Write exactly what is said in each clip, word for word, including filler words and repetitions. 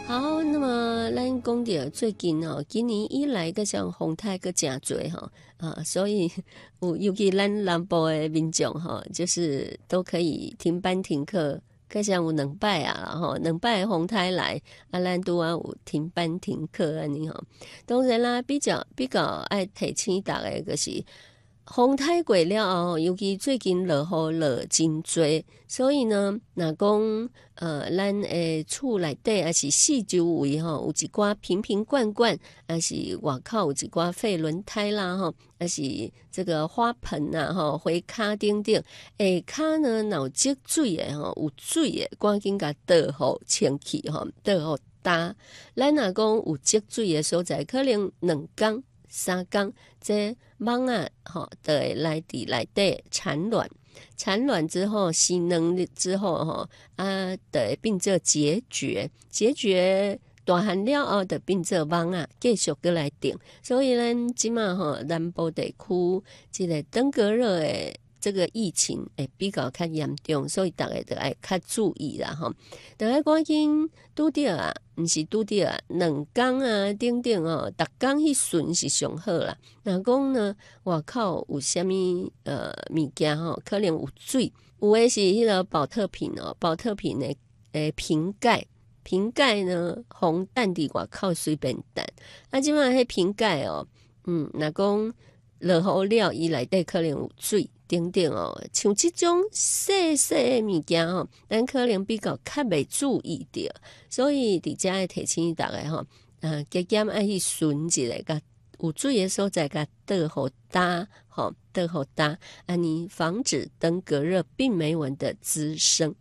好，那么咱讲到最近哦，今年以来个像风台个真多哈啊，所以有尤其咱南部的民众哈，就是都可以停班停课，个像有两摆啊，然后两摆风台来啊，咱都啊有停班停课安尼哈。当然啦，比较比较爱提醒大家个是。风台过了后，尤其最近落雨落真多，所以呢，若讲呃，咱诶厝内底还是四周围吼，有一寡瓶瓶罐罐，还是外口有一寡废轮胎啦吼，还是这个花盆呐吼，花卡顶顶，下骹呢若有积水诶吼，有水诶，赶紧甲倒好清气吼，倒好打。咱若讲有积水诶所在，可能两工。三工，这蚊啊，吼，就会来伫内底产卵，产卵之后生卵之后，吼啊，就会变做孑孓，孑孓大汉了后，就变做蚊啊，继续过来叮。所以咱即马吼，南部地区即个登革热诶。这个疫情会比较较严重，所以大家就要较注意啦吼。大家赶紧拄着啊，毋是拄着啊，两工啊，等等哦，逐工迄顺是上好啦。若讲呢，外口有啥物呃物件吼，可能有水，有诶是迄个保特瓶哦，保特瓶诶诶瓶盖，瓶盖呢，红蛋伫外口随便蛋，啊，即摆迄瓶盖哦，嗯，若讲落雨了，伊内底可能有水。等等哦，像这种细细的物件吼，咱可能比较较袂注意到，所以伫遮要提醒大家吼，呃，加减爱去顺一下，甲有水的所在，甲倒好打，吼，倒好打，安尼防止登革热病媒蚊的滋生。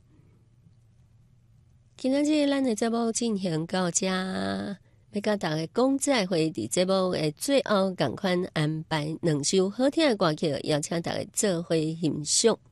今仔日咱的节目进行到遮。要甲大家讲再会，伫节目的最后，共款安排两首好听的歌曲，邀请大家做伙欣赏。